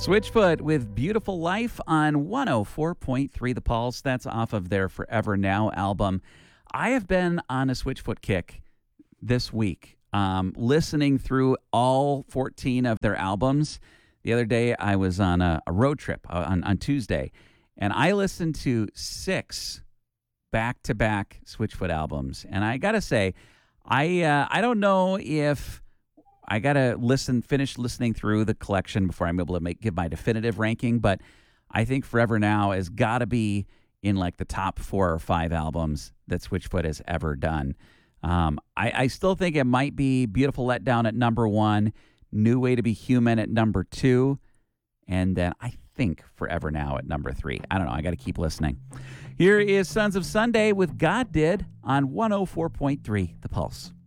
Switchfoot with Beautiful Life on 104.3 The Pulse. That's off of their Forever Now album. I have been on a Switchfoot kick this week, listening through all 14 of their albums. The other day, I was on a road trip on Tuesday, and I listened to 6 back-to-back Switchfoot albums. And I got to say, I don't know if I got to finish listening through the collection before I'm able to give my definitive ranking, but I think Forever Now has got to be in like the top 4 or 5 albums that Switchfoot has ever done. I still think it might be Beautiful Letdown at number 1, New Way to Be Human at number 2, and then I think Forever Now at number 3. I don't know. I got to keep listening. Here is Sons of Sunday with God Did on 104.3 The Pulse.